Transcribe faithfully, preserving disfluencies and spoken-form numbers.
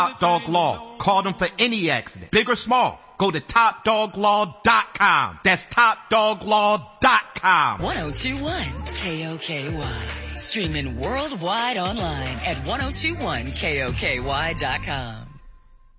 Top Dog Law. Call them for any accident, big or small. Go to top dog law dot com. That's top dog law dot com. ten twenty-one K O K Y. Streaming worldwide online at ten twenty-one K O K Y dot com.